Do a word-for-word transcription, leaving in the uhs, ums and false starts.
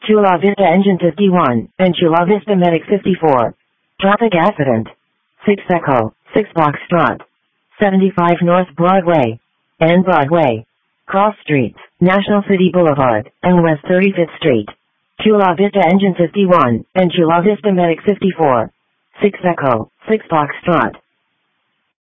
Chula Vista Engine fifty-one, and Chula Vista Medic fifty-four. Traffic accident. six Echo, six Foxtrot. seventy-five North Broadway and Broadway. Cross Streets, National City Boulevard, and West thirty-fifth Street. Chula Vista Engine fifty-one, and Chula Vista Medic fifty-four. six Echo, six Foxtrot.